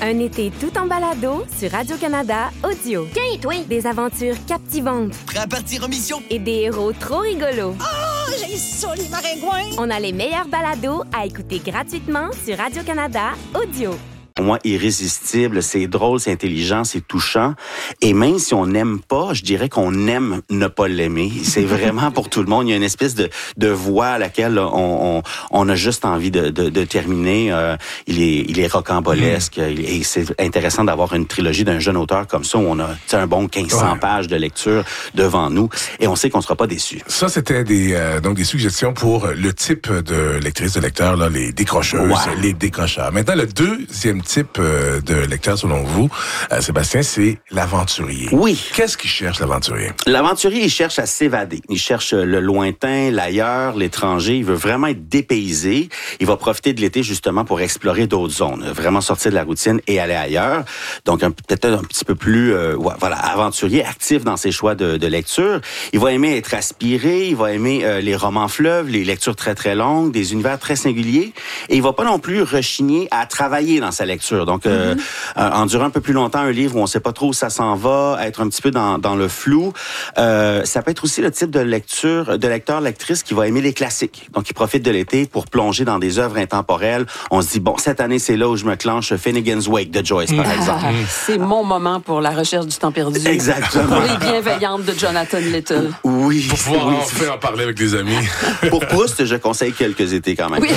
Un été tout en balado sur Radio-Canada Audio. Tiens, toi! Des aventures captivantes. Prêt à partir en mission? Et des héros trop rigolos. Oh, j'ai ça, les maringouins! On a les meilleurs balados à écouter gratuitement sur Radio-Canada Audio. Pour moi, irrésistible, c'est drôle, c'est intelligent, c'est touchant. Et même si on n'aime pas, je dirais qu'on aime ne pas l'aimer. C'est vraiment pour tout le monde. Il y a une espèce de voix à laquelle on a juste envie de terminer. Il est rocambolesque. Et c'est intéressant d'avoir une trilogie d'un jeune auteur comme ça où on a un bon 1500 pages de lecture devant nous. Et on sait qu'on ne sera pas déçus. Ça, c'était donc des suggestions pour le type de lectrice, de lecteur, là, les décrocheuses, les décrocheurs. Maintenant, le deuxième type de lecteur, selon vous, Sébastien, c'est l'aventurier. Oui. Qu'est-ce qu'il cherche, l'aventurier? L'aventurier, il cherche à s'évader. Il cherche le lointain, l'ailleurs, l'étranger. Il veut vraiment être dépaysé. Il va profiter de l'été, justement, pour explorer d'autres zones. Vraiment sortir de la routine et aller ailleurs. Donc, peut-être un petit peu plus, aventurier, actif dans ses choix de lecture. Il va aimer être aspiré. Il va aimer les romans fleuves, les lectures très, très longues, des univers très singuliers. Et il va pas non plus rechigner à travailler dans sa lecture. Donc, endurer un peu plus longtemps un livre où on ne sait pas trop où ça s'en va, être un petit peu dans le flou. Ça peut être aussi le type de lecteur-lectrice qui va aimer les classiques. Donc, il profite de l'été pour plonger dans des œuvres intemporelles. On se dit, bon, cette année, c'est là où je me clenche Finnegan's Wake de Joyce, par exemple. C'est mon moment pour la recherche du temps perdu. Exactement. Pour les bienveillantes de Jonathan Little. Oui. Pour pouvoir enfin en parler avec des amis. Pour Proust, je conseille quelques étés quand même. Oui.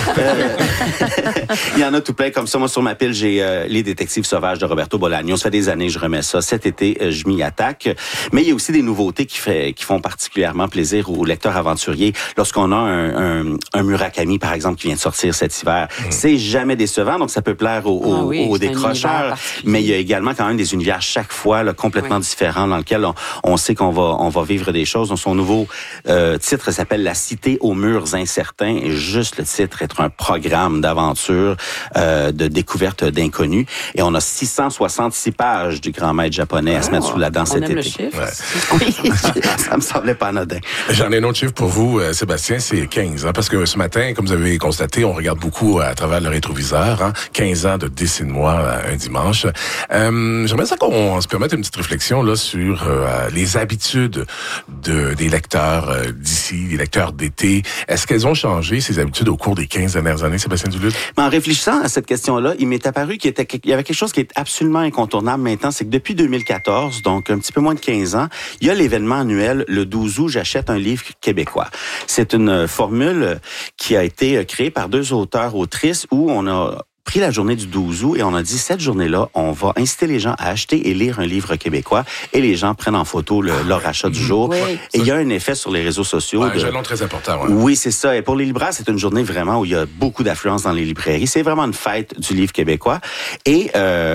Il y en a tout plein comme ça. Moi, sur ma pile, j'ai Les Détectives sauvages de Roberto Bolaño. Ça fait des années que je remets ça. Cet été, je m'y attaque. Mais il y a aussi des nouveautés qui font particulièrement plaisir aux lecteurs aventuriers. Lorsqu'on a un Murakami, par exemple, qui vient de sortir cet hiver, c'est jamais décevant. Donc, ça peut plaire aux décrocheurs. Mais il y a également quand même des univers chaque fois là, complètement différents dans lesquels on sait qu'on va vivre des choses. Donc, son nouveau titre s'appelle La Cité aux murs incertains. Et juste le titre est un programme d'aventure, de découverte d'inconnus. Et on a 666 pages du grand maître japonais à se mettre sous la dent cet été. Le chiffre. Oui, ça me semblait pas anodin. J'en ai un autre chiffre pour vous, Sébastien, c'est 15. Hein, parce que ce matin, comme vous avez constaté, on regarde beaucoup à travers le rétroviseur. Hein, 15 ans de Dessine-moi un dimanche. J'aimerais ça qu'on se permette une petite réflexion là sur les habitudes des lecteurs d'ici, les lecteurs d'été. Est-ce qu'elles ont changé, ces habitudes, au cours des 15 dernières années, Sébastien Duluth? Mais en réfléchissant à cette question-là, il m'est apparu qu'il y avait quelque chose qui est absolument incontournable maintenant, c'est que depuis 2014, donc un petit peu moins de 15 ans, il y a l'événement annuel, le 12 août, j'achète un livre québécois. C'est une formule qui a été créée par deux auteurs-autrices où on a pris la journée du 12 août et on a dit, cette journée-là, on va inciter les gens à acheter et lire un livre québécois et les gens prennent en photo leur achat du jour. Oui. Et il y a un effet sur les réseaux sociaux. Un jalon très important. Ouais. Oui, c'est ça. Et pour les libraires, c'est une journée vraiment où il y a beaucoup d'affluence dans les librairies. C'est vraiment une fête du livre québécois. Et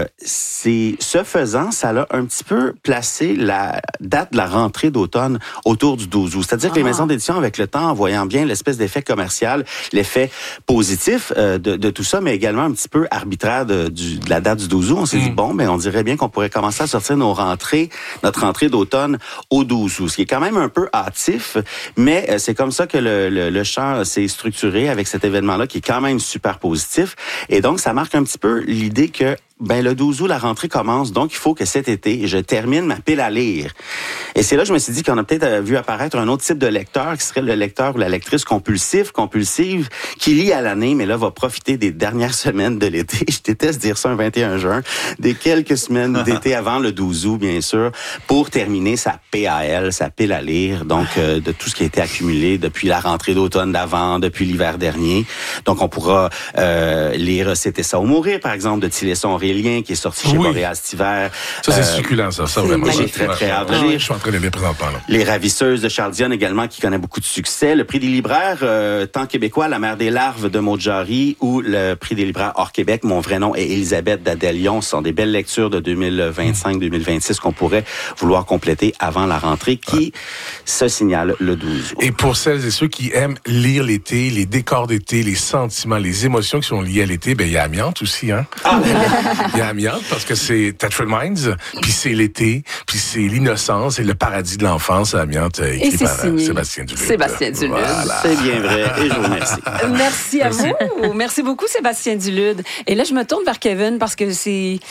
ce faisant, ça a un petit peu placé la date de la rentrée d'automne autour du 12 août. C'est-à-dire que les maisons d'édition, avec le temps, en voyant bien l'espèce d'effet commercial, l'effet positif de tout ça, mais également un petit peu arbitraire de la date du 12 août, on s'est dit, on dirait bien qu'on pourrait commencer à sortir notre rentrée d'automne au 12 août, ce qui est quand même un peu hâtif, mais c'est comme ça que le champ s'est structuré avec cet événement-là qui est quand même super positif. Et donc, ça marque un petit peu l'idée que le 12 août, la rentrée commence, donc il faut que cet été, je termine ma pile à lire. Et c'est là que je me suis dit qu'on a peut-être vu apparaître un autre type de lecteur, qui serait le lecteur ou la lectrice compulsive, qui lit à l'année, mais là, va profiter des dernières semaines de l'été. Je déteste dire ça un 21 juin, des quelques semaines d'été avant le 12 août, bien sûr, pour terminer sa PAL, sa pile à lire, donc de tout ce qui a été accumulé depuis la rentrée d'automne d'avant, depuis l'hiver dernier. Donc, on pourra lire C'était ça ou mourir, par exemple, de Tilesson Aurélien, qui est sorti chez Boréal cet hiver. Ça, c'est succulent, ça vraiment. J'ai très hâte de lire. Je suis en train de lire présentement. Les Ravisseuses de Charles Dion également, qui connaît beaucoup de succès. Le prix des libraires, Temps québécois, La mer des larves de Maud Jarry, ou le prix des libraires hors Québec, Mon vrai nom est Élisabeth d'Adèle-Lyon. Ce sont des belles lectures de 2025-2026 qu'on pourrait vouloir compléter avant la rentrée, qui se signale le 12 août. Et pour celles et ceux qui aiment lire l'été, les décors d'été, les sentiments, les émotions qui sont liées à l'été, il y a Amiante aussi, hein? Il y a Amiante parce que c'est Tatford Mines, puis c'est l'été, puis c'est l'innocence et le paradis de l'enfance à Amiante, écrit par Sébastien Duluth. Sébastien Duluth. Voilà. C'est bien vrai et je vous remercie. Merci à vous. Merci beaucoup, Sébastien Duluth. Et là, je me tourne vers Kevin parce que c'est